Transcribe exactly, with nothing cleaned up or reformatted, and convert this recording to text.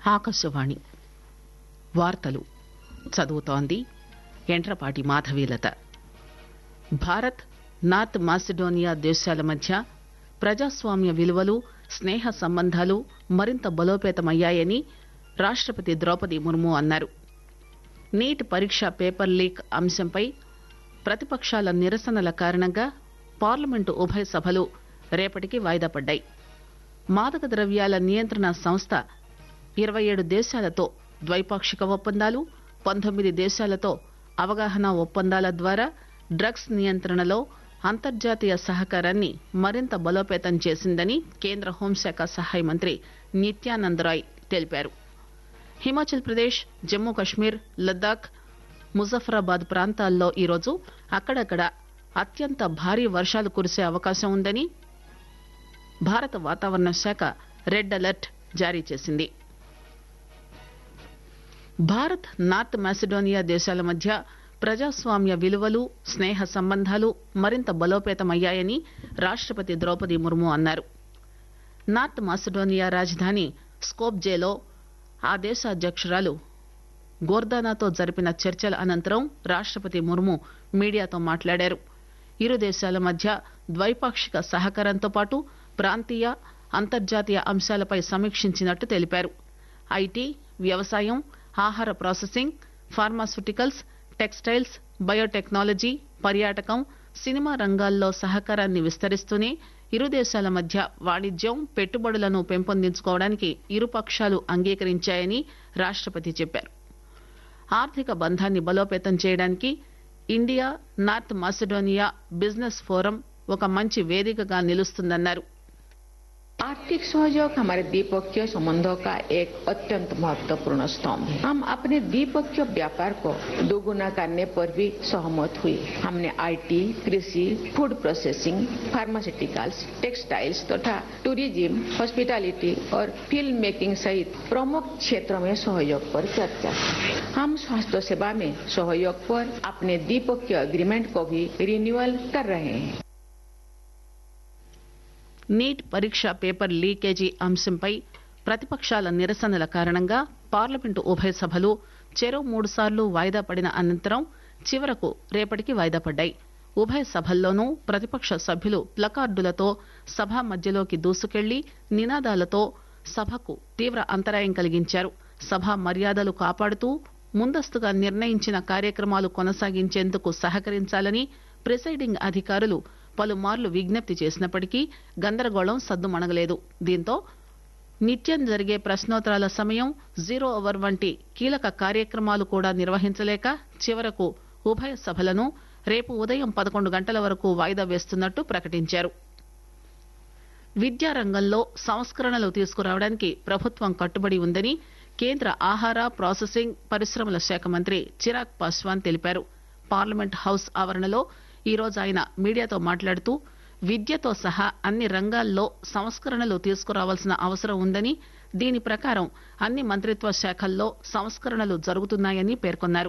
ఆకాశవాణి వార్తలు చదువుతోంది Entrapati Madhavilatha. Bharat north Macedonia దేశాల మధ్య ప్రజాస్వామ్య విలువలు స్నేహ సంబంధాలు మరింత బలోపేతమయ్యాయని రాష్టపతి ద్రౌపది ముర్ము అన్నారు. నీట్ పరీక్ష పేపర్ లీక్ అంశంపై ప్రతిపక్షాల నిరసనల కారణంగా పార్లమెంటు ఉభయ సభలు రేపటికి వాయిదా పడ్డాయి. మాదక ద్రవ్యాల నియంత్రణ సంస్థ ఇరవై ఏడు దేశాలతో ద్వైపాక్షిక ఒప్పందాలు, పంతొమ్మిది దేశాలతో అవగాహన ఒప్పందాల ద్వారా డ్రగ్స్ నియంత్రణలో అంతర్జాతీయ సహకారాన్ని మరింత బలోపేతం చేసిందని కేంద్ర హోంశాఖ సహాయ మంత్రి నిత్యానంద్ రాయ్ తెలిపారు. హిమాచల్ ప్రదేశ్, జమ్మూ కశ్మీర్, లద్దాఖ్, ముజఫరాబాద్ ప్రాంతాల్లో ఈరోజు అక్కడక్కడ అత్యంత భారీ వర్షాలు కురిసే అవకాశం ఉందని భారత వాతావరణ శాఖ రెడ్ అలర్ట్ జారీ చేసింది. భారత్ నార్త్ మాసిడోనియా దేశాల మధ్య ప్రజాస్వామ్య విలువలు స్నేహ సంబంధాలు మరింత బలోపేతమయ్యాయని రాష్టపతి ద్రౌపది ముర్ము అన్నారు. నార్త్ మాసిడోనియా రాజధాని స్కోప్జేలో ఆ దేశ అధ్యక్షురాలు గోర్దానాతో జరిపిన చర్చల అనంతరం రాష్టపతి ముర్ము మీడియాతో మాట్లాడారు. ఇరు దేశాల మధ్య ద్వైపాక్షిక సహకారంతో పాటు ప్రాంతీయ అంతర్జాతీయ అంశాలపై సమీక్షించినట్టు తెలిపారు. ఐటీ, వ్యవసాయం, ఆహార ప్రాసెసింగ్, ఫార్మాస్యూటికల్స్, టెక్స్టైల్స్, బయోటెక్నాలజీ, పర్యాటకం, సినిమా రంగాల్లో సహకారాన్ని విస్తరిస్తూనే ఇరు దేశాల మధ్య వాణిజ్యం, పెట్టుబడులను పెంపొందించుకోవడానికి ఇరుపక్షాలు అంగీకరించాయని రాష్టపతి చెప్పారు. ఆర్థిక బంధాన్ని బలోపేతం చేయడానికి India north Macedonia business forum ఒక మంచి వేదికగా నిలుస్తుందన్నారు. आर्थिक सहयोग हमारे द्विपक्षीय संबंधों का एक अत्यंत महत्वपूर्ण स्तंभ है. हम अपने द्विपक्षीय व्यापार को दोगुना करने पर भी सहमत हुए. हमने आईटी, कृषि, फूड प्रोसेसिंग, फार्मास्यूटिकल्स, टेक्सटाइल्स तथा टूरिज्म, हॉस्पिटैलिटी और फिल्म मेकिंग सहित प्रमुख क्षेत्रों में सहयोग पर चर्चा की. हम स्वास्थ्य सेवा में सहयोग पर अपने द्विपक्षीय एग्रीमेंट को भी रिन्यूअल कर रहे हैं. నీట్ పరీక్ష పేపర్ లీకేజీ అంశంపై ప్రతిపక్షాల నిరసనల కారణంగా పార్లమెంటు ఉభయ సభలు చెరో మూడు సార్లు వాయిదా పడిన అనంతరం చివరకు రేపటికి వాయిదా పడ్డాయి. ఉభయ సభల్లోనూ ప్రతిపక్ష సభ్యులు ప్లకార్డులతో సభ మధ్యలోకి దూసుకెళ్లి నినాదాలతో సభకు తీవ్ర అంతరాయం కలిగించారు. సభ మర్యాదలు కాపాడుతూ ముందస్తుగా నిర్ణయించిన కార్యక్రమాలు కొనసాగించేందుకు సహకరించాలని ప్రిసైడింగ్ అధికారులు పలుమార్లు విజ్ఞప్తి చేసినప్పటికీ గందరగోళం సద్దుమణగలేదు. దీంతో నిత్యం జరిగే ప్రశ్నోత్తరాల సమయం, జీరో ఓవర్ వంటి కీలక కార్యక్రమాలు కూడా నిర్వహించలేక చివరకు ఉభయ సభలను రేపు ఉదయం పదకొండు గంటల వరకు వాయిదా వేస్తున్నట్టు ప్రకటించారు. విద్యారంగంలో సంస్కరణలు తీసుకురావడానికి ప్రభుత్వం కట్టుబడి ఉందని కేంద్ర ఆహార ప్రాసెసింగ్ పరిశ్రమల శాఖ మంత్రి చిరాగ్ పాస్వాన్ తెలిపారు. పార్లమెంట్ హౌస్ ఆవరణలో ఈ రోజు ఆయన మీడియాతో మాట్లాడుతూ విద్యతో సహా అన్ని రంగాల్లో సంస్కరణలు తీసుకురావాల్సిన అవసరం ఉందని, దీని ప్రకారం అన్ని మంత్రిత్వ శాఖల్లో సంస్కరణలు జరుగుతున్నాయని పేర్కొన్నారు.